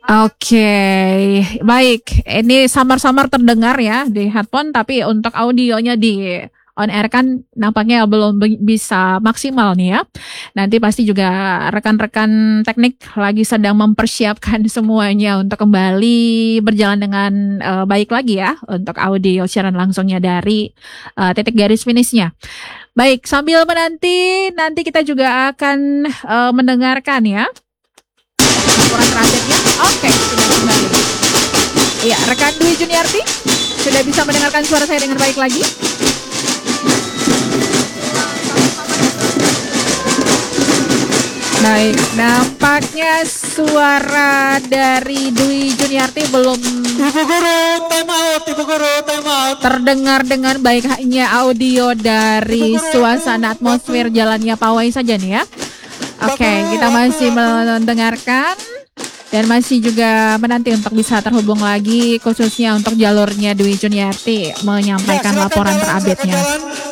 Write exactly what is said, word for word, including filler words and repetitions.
Oke, baik. Ini samar-samar terdengar ya di headphone, tapi untuk audionya di on air kan nampaknya belum be- bisa maksimal nih ya. Nanti pasti juga rekan-rekan teknik lagi sedang mempersiapkan semuanya untuk kembali berjalan dengan eh, baik lagi ya untuk audio siaran langsungnya dari eh, titik garis finishnya. Baik, sambil menanti nanti kita juga akan eh, mendengarkan ya laporan terupdate-nya. Oke, sudah kembali. Iya, rekan Dwi Juniarti sudah bisa mendengarkan suara saya dengan baik lagi. Baik, nampaknya suara dari Dwi Juniarti belum Ibu guru, time out, ibu guru, time out. terdengar dengan baik, hanya audio dari suasana atmosfer jalannya pawai saja nih ya. Oke, kita masih mendengarkan dan masih juga menanti untuk bisa terhubung lagi khususnya untuk jalurnya Dwi Juniarti menyampaikan Ya, silakan laporan jalan, terupdate-nya. silakan jalan.